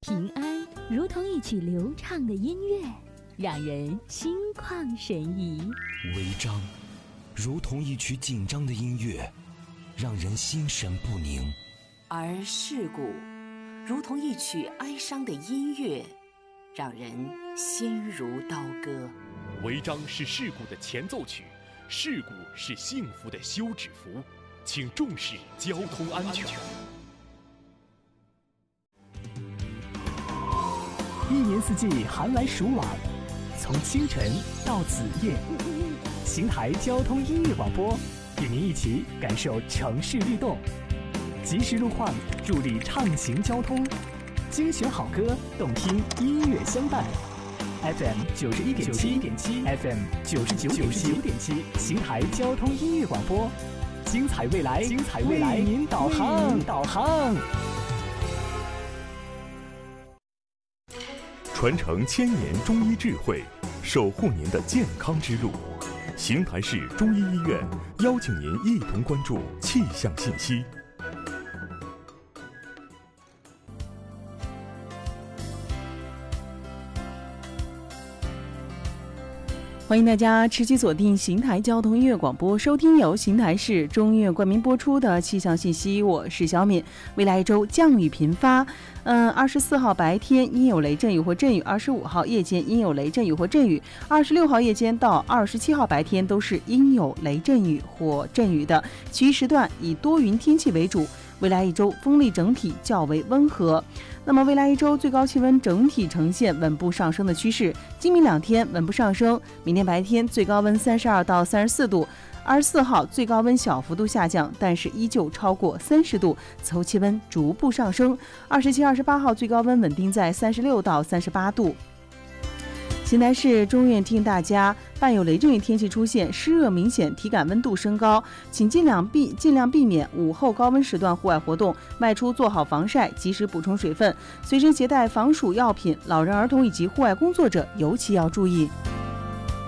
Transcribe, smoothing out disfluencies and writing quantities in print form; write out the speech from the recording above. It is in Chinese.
平安如同一曲流畅的音乐，让人心旷神怡； 违章如同一曲紧张的音乐，让人心神不宁； 而事故如同一曲哀伤的音乐，让人心如刀割。 违章是事故的前奏曲，事故是幸福的休止符，请重视交通安全。 一年四季寒来暑往，从清晨到子夜，邢台交通音乐广播与您一起感受城市律动，及时路况助力畅行交通，精选好歌，动听音乐相伴。FM 91.7 FM 99.7，邢台交通音乐广播，精彩未来，为您导航。 传承1000年中医智慧，守护您的健康之路。邢台市中医医院邀请您一同关注气象信息。 欢迎大家持续锁定邢台交通音乐广播，收听由邢台市中医院冠名播出的气象信息。我是小敏。未来一周降雨频发，24号白天阴有雷阵雨或阵雨，25号夜间阴有雷阵雨或阵雨，26号夜间到27号白天都是阴有雷阵雨或阵雨的，其余时段以多云天气为主。未来一周风力整体较为温和。那么未来一周最高气温整体呈现稳步上升的趋势，今明2天稳步上升，明天白天最高温32到34度，24号最高温小幅度下降，但是依旧超过30度，此后气温逐步上升，27、28号最高温稳定在36到38度。邢台市中医院提醒大家，伴有雷阵雨天气出现，湿热明显，体感温度升高，请尽量避免午后高温时段户外活动，外出做好防晒，及时补充水分，随身携带防暑药品，老人、儿童以及户外工作者尤其要注意。